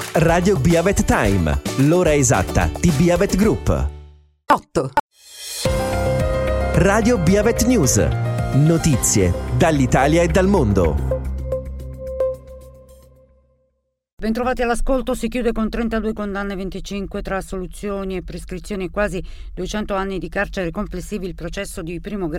Radio Biavet Time, l'ora esatta di Biavet Group. 8. Radio Biavet News, notizie dall'Italia e dal mondo. Bentrovati all'ascolto. Si chiude con 32 condanne e 25 tra assoluzioni e prescrizioni e quasi 200 anni di carcere complessivi il processo di primo grado